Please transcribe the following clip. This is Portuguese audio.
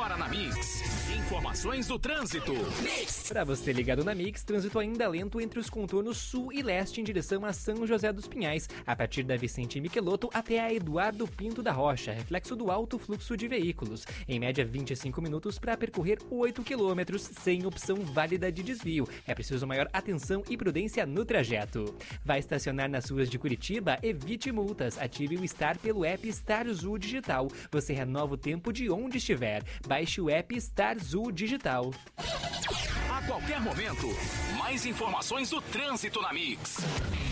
Agora na Mix, informações do trânsito. Para você ligado na Mix, trânsito ainda lento entre os contornos sul e leste em direção a São José dos Pinhais, a partir da Vicente Michelotto até a Eduardo Pinto da Rocha, reflexo do alto fluxo de veículos. Em média, 25 minutos para percorrer 8 quilômetros, sem opção válida de desvio. É preciso maior atenção e prudência no trajeto. Vai estacionar nas ruas de Curitiba? Evite multas. Ative o Star pelo app Star Zul Digital. Você renova o tempo de onde estiver. Baixe o app Star Zul Digital. A qualquer momento, mais informações do trânsito na Mix.